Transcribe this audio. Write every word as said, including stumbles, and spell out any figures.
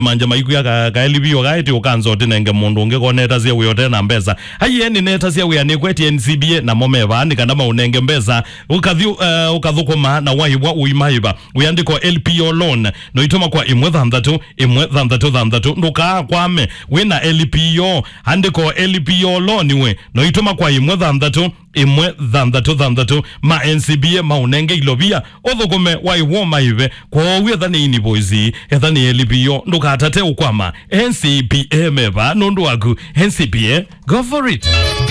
manja maiku ya ka elibio gaiti ukanzo tinenge mundu unge koneta sia uyote na mbeza hayi eni neta sia uya ni kweti N C B A na momeba ni kandama unenge mbeza ukathi uh, ukathukuma na waibwa uimaiba uyandiko L P O loan no itoma kwa imwe thandatu imwe thandatu thandatu nduka kwame wina L P O andiko L P O loan we no itoma kwa imwe thandatu imwe thandatu thandatu ma N C B A ma unenge ilobia othukume waiwo maive kwa wethani ini boizi ethani L P O nduka atate ukwama N C B A meba nundu waku N C B A go for it.